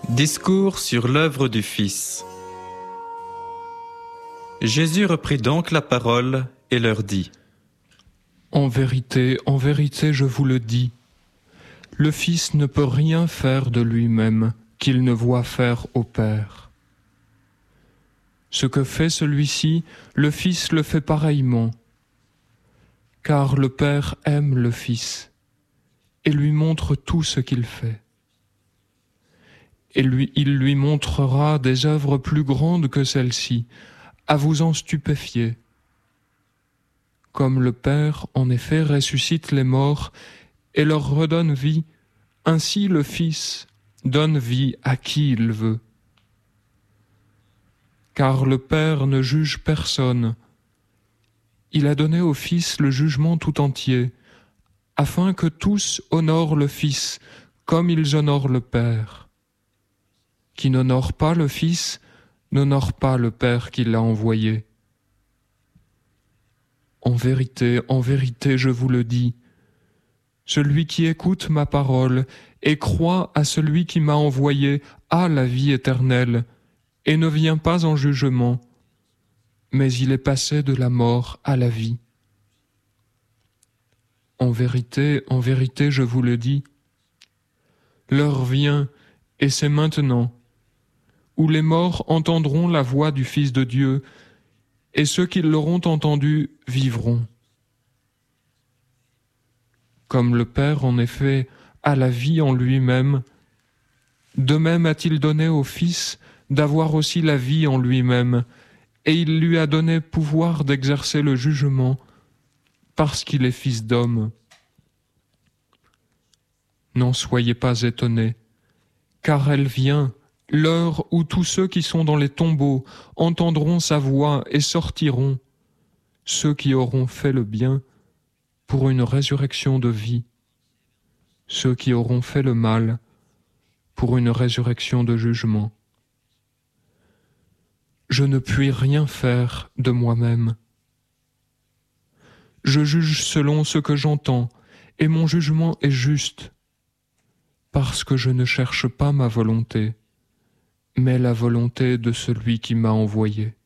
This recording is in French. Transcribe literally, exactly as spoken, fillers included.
Discours sur l'œuvre du Fils. Jésus reprit donc la parole et leur dit : En vérité, en vérité, je vous le dis, le Fils ne peut rien faire de lui-même qu'il ne voit faire au Père. Ce que fait celui-ci, le Fils le fait pareillement, car le Père aime le Fils et lui montre tout ce qu'il fait. Et lui, il lui montrera des œuvres plus grandes que celles-ci, à vous en stupéfier. Comme le Père, en effet, ressuscite les morts et leur redonne vie, ainsi le Fils donne vie à qui il veut. Car le Père ne juge personne. Il a donné au Fils le jugement tout entier, afin que tous honorent le Fils comme ils honorent le Père. Qui n'honore pas le Fils n'honore pas le Père qui l'a envoyé. En vérité, en vérité, je vous le dis, celui qui écoute ma parole et croit à celui qui m'a envoyé a la vie éternelle et ne vient pas en jugement, mais il est passé de la mort à la vie. En vérité, en vérité, je vous le dis, l'heure vient, et c'est maintenant, où les morts entendront la voix du Fils de Dieu, et ceux qui l'auront entendu vivront. Comme le Père, en effet, a la vie en lui-même, de même a-t-il donné au Fils d'avoir aussi la vie en lui-même, et il lui a donné pouvoir d'exercer le jugement, parce qu'il est Fils d'homme. N'en soyez pas étonnés, car elle vient, l'heure où tous ceux qui sont dans les tombeaux entendront sa voix et sortiront, ceux qui auront fait le bien pour une résurrection de vie, ceux qui auront fait le mal pour une résurrection de jugement. Je ne puis rien faire de moi-même. Je juge selon ce que j'entends, et mon jugement est juste, parce que je ne cherche pas ma volonté, mais la volonté de celui qui m'a envoyé.